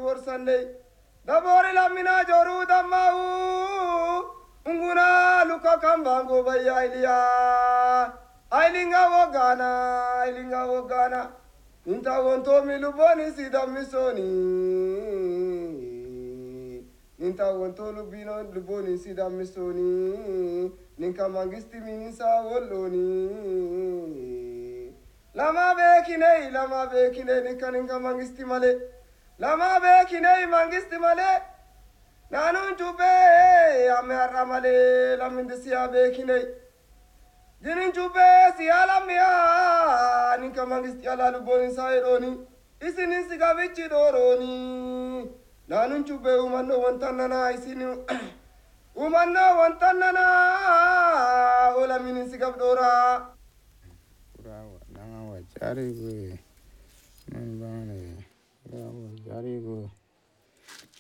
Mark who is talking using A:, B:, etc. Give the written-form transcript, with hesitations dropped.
A: Sunday. Dabori lamina joru damau unguna luka kambango baya ilia ailinga wogana inta wonto miluboni sidamisoni inta wonto luboni sidamisoni ninka mangisti minisa woloni lama bekine ninka mangisti male lama bekine mangisti male nanun chube ame aramale lamindisiya bekine jinin chube siyalamya ninka mangisti ala luboni saironi isinin sigavichi doroni nanun chube umanno wantanana isinin umanno wantanana ola minin sigab dora
B: Urawa nanga wa jari gue, man bane, urawa jari gue.